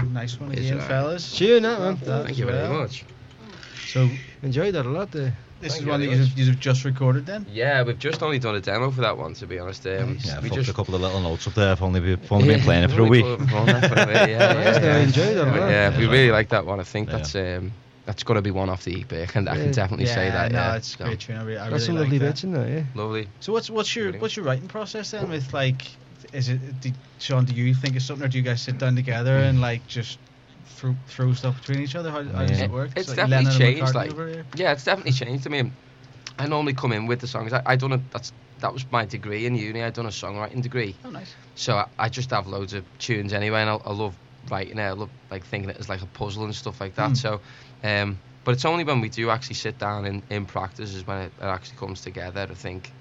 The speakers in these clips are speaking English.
nice one again, fellas. Cheers, man. Thank you very much. So enjoyed that a lot. This Thank is you one that very much. you've just recorded then? Yeah, we've just only done a demo for that one, to be honest. Yeah, we I've just a couple of little notes up there. I've only been playing it for a week. I enjoyed that a lot. Yeah, we really like that one. I think Yeah. that's got to be one off the EP. I can definitely say that. No, Yeah, it's a great tune. I really Got some like lovely that. bits in there, yeah. lovely. So what's your writing process then? With like, Sean? Do you think of something, or do you guys sit down together and like just throw stuff between each other? How does it work? It's like definitely Lennon and changed. McCartney Like, over here? yeah, it's definitely changed. I mean, I normally come in with the songs. That was my degree in uni. I'd done a songwriting degree. Oh, nice. So I just have loads of tunes anyway, and I love writing it. I love like thinking it as like a puzzle and stuff like that. So, but it's only when we do actually sit down in practice is when it actually comes together. I think,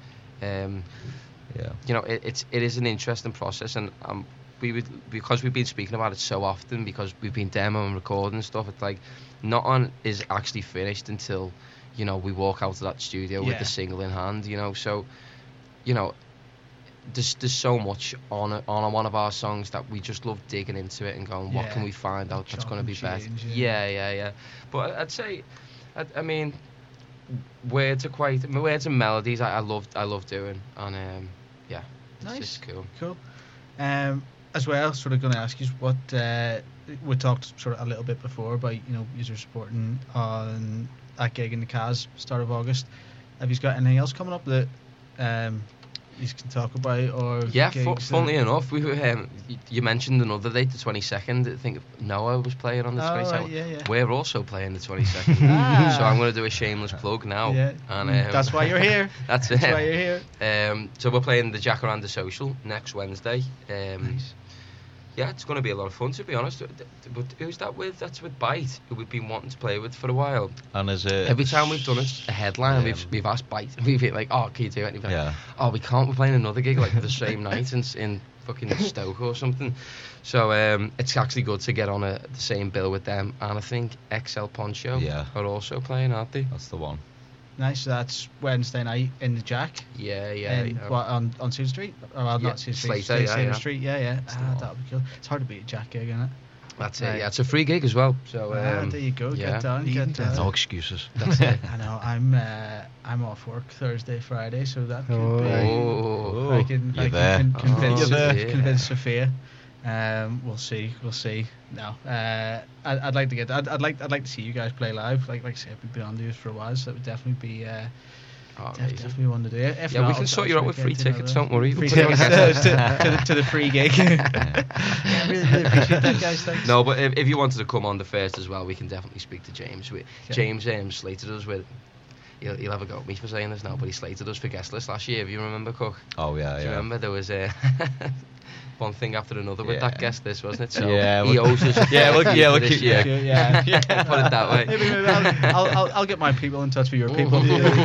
you know, it is an interesting process, and because we've been speaking about it so often, because we've been demoing and recording stuff. It's like nothing is actually finished until, you know, we walk out of that studio with the single in hand. You know, so, you know. There's so much on one of our songs that we just love digging into it and going, what can we find out that's going to be better? Yeah. But I'd say, I mean, words and melodies I love doing, and yeah, Nice. It's just cool. Cool. As well, sort of going to ask you what we talked sort of a little bit before about, you know, you're supporting on that gig in the Cas start of August. Have you got anything else coming up that you can talk about, or yeah, gigs funnily enough, we were, you mentioned another date, the 22nd. I think Noah was playing on the 22nd. Right, yeah. We're also playing the 22nd. So I'm going to do a shameless plug now. Yeah. And that's why you're here. That's why you're here. So we're playing the Jacaranda Social next Wednesday. Nice. Yeah, it's going to be a lot of fun, to be honest. But who's that with? That's with Bite, who we've been wanting to play with for a while. And is it Every time we've done a headline, we've asked Bite. We've been like, oh, can you do it? And he's like, Yeah. oh, we can't. We're playing another gig like the same night in fucking Stoke or something. So it's actually good to get on the same bill with them. And I think XL Poncho are also playing, aren't they? That's the one. Nice. So that's Wednesday night in the Jack. Yeah. What, on Cedar Street? Or not Cedar Street. Slater, Cedar Street. Yeah. That would be cool. It's hard to beat a Jack gig, isn't it? That's it. Yeah, it's a free gig as well. So there you go. Get down. No excuses. That's it. I know. I'm off work Thursday, Friday, so that could be. Oh, I can convince Sophia. We'll see. No, I'd like to get. I'd like to see you guys play live. Like I said, we've been on these for a while, so that would definitely be. Definitely one to do. If yeah, not, we can sort you out with free tickets. Don't worry. Free tickets to the free gig. Yeah, really appreciate that, guys. Thanks. No, but if you wanted to come on the first as well, we can definitely speak to James. James slated us with. He'll have a go at me for saying this now, but he slated us for guest list last year. If you remember, Cook. Oh yeah. Do you remember there was one thing after another with that guest list, wasn't it? So Yeah, he owes us. Look, yeah. Put it that way. Maybe I'll get my people in touch with your people.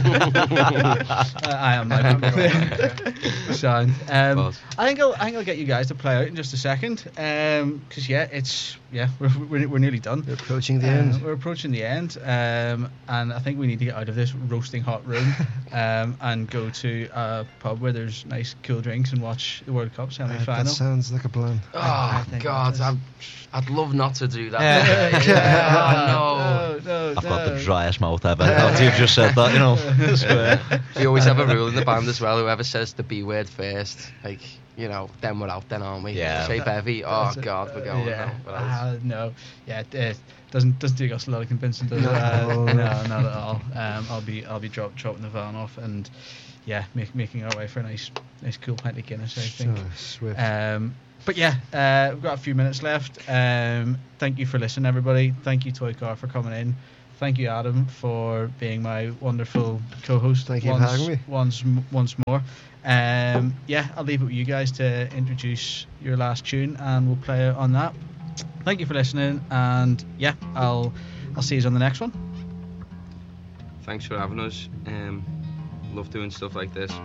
I am my people. Sound. I think I'll get you guys to play out in just a second. Because we're nearly done. We're approaching the end. We're approaching the end. And I think we need to get out of this roasting hot room and go to a pub where there's nice cool drinks and watch the World Cup semi-final. That sounds like a plan. Oh think God, that I'd love not to do that. No. I've got the driest mouth ever. After you've just said that, you know. We always have a rule in the band as well. Whoever says the B word first, like, you know, then we're out, then aren't we? Yeah. Say bevy. Oh God, we're going. No. It doesn't take us a lot of convincing, does it? No, not at all. I'll be dropping the van off and making our way for a nice cool pint of Guinness, I think. Swift. But yeah, we've got a few minutes left. Thank you for listening, everybody. Thank you, Toy Car, for coming in. Thank you, Adam, for being my wonderful co-host. Thank you for having me. Once more. I'll leave it with you guys to introduce your last tune, and we'll play on that. Thank you for listening, and I'll see you on the next one. Thanks for having us. Love doing stuff like this.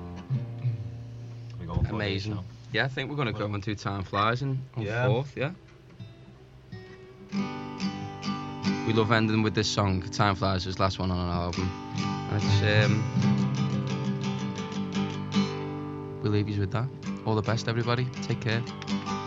Amazing. Yeah, I think we're going to go on to Time Flies on 4th, yeah? We love ending with this song. Time Flies is the last one on our album. And it's, we'll leave you with that. All the best, everybody. Take care.